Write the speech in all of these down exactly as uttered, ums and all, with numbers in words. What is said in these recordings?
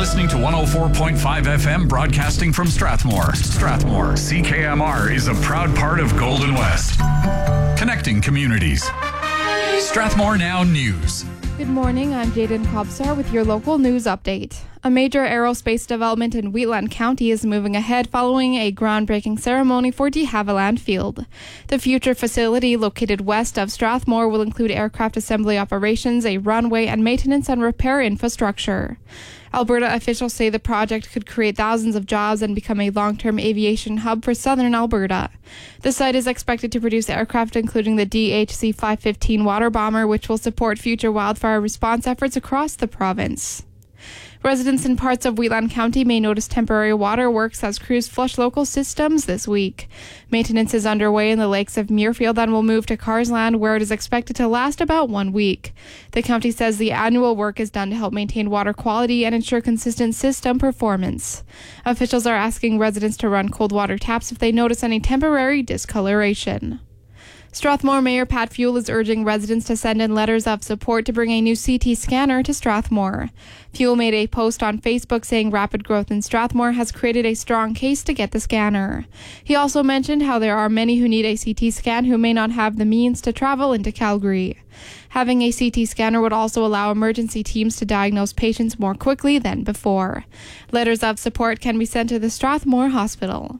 listening to one oh four point five F M broadcasting from Strathmore. Strathmore, C K M R is a proud part of Golden West. Connecting communities. Strathmore Now News. Good morning, I'm Jaden Kobsar with your local news update. A major aerospace development in Wheatland County is moving ahead following a groundbreaking ceremony for de Havilland Field. The future facility, located west of Strathmore, will include aircraft assembly operations, a runway, and maintenance and repair infrastructure. Alberta officials say the project could create thousands of jobs and become a long-term aviation hub for southern Alberta. The site is expected to produce aircraft including the D H C five fifteen water bomber, which will support future wildfire response efforts across the province. Residents in parts of Wheatland County may notice temporary waterworks as crews flush local systems this week. Maintenance is underway in the lakes of Muirfield and will move to Carsland, where it is expected to last about one week. The county says the annual work is done to help maintain water quality and ensure consistent system performance. Officials are asking residents to run cold water taps if they notice any temporary discoloration. Strathmore Mayor Pat Fuel is urging residents to send in letters of support to bring a new C T scanner to Strathmore. Fuel made a post on Facebook saying rapid growth in Strathmore has created a strong case to get the scanner. He also mentioned how there are many who need a C T scan who may not have the means to travel into Calgary. Having a C T scanner would also allow emergency teams to diagnose patients more quickly than before. Letters of support can be sent to the Strathmore Hospital.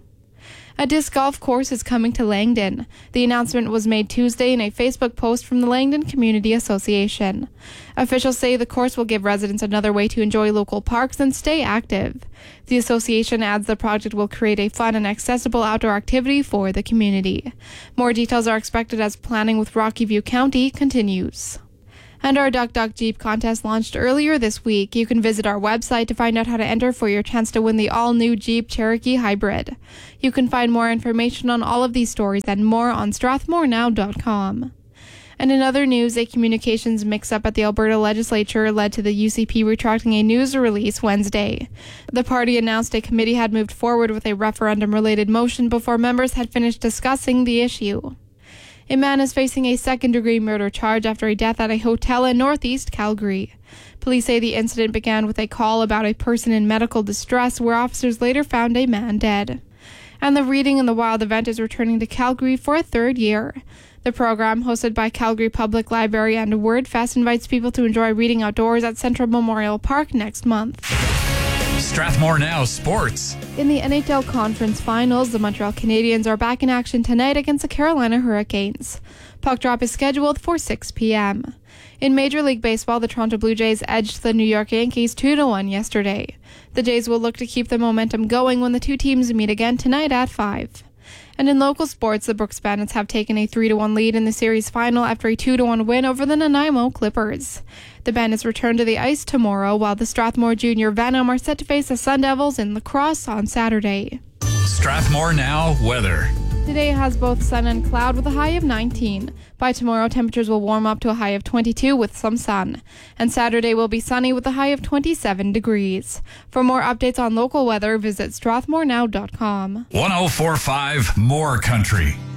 A disc golf course is coming to Langdon. The announcement was made Tuesday in a Facebook post from the Langdon Community Association. Officials say the course will give residents another way to enjoy local parks and stay active. The association adds the project will create a fun and accessible outdoor activity for the community. More details are expected as planning with Rocky View County continues. And our Duck Duck Jeep contest launched earlier this week. You can visit our website to find out how to enter for your chance to win the all-new Jeep Cherokee Hybrid. You can find more information on all of these stories and more on strathmore now dot com. And in other news, a communications mix-up at the Alberta Legislature led to the U C P retracting a news release Wednesday. The party announced a committee had moved forward with a referendum-related motion before members had finished discussing the issue. A man is facing a second-degree murder charge after a death at a hotel in northeast Calgary. Police say the incident began with a call about a person in medical distress, where officers later found a man dead. And the Reading in the Wild event is returning to Calgary for a third year. The program, hosted by Calgary Public Library and WordFest, invites people to enjoy reading outdoors at Central Memorial Park next month. Strathmore Now Sports. In the N H L Conference Finals, the Montreal Canadiens are back in action tonight against the Carolina Hurricanes. Puck drop is scheduled for six p.m. In Major League Baseball, the Toronto Blue Jays edged the New York Yankees two to one yesterday. The Jays will look to keep the momentum going when the two teams meet again tonight at five. And in local sports, the Brooks Bandits have taken a three to one lead in the series final after a two to one win over the Nanaimo Clippers. The Bandits return to the ice tomorrow, while the Strathmore Junior Venom are set to face the Sun Devils in lacrosse on Saturday. Strathmore Now weather. Today has both sun and cloud with a high of nineteen. By tomorrow, temperatures will warm up to a high of twenty-two with some sun. And Saturday will be sunny with a high of twenty-seven degrees. For more updates on local weather, visit strathmore now dot com. one oh four point five More Country.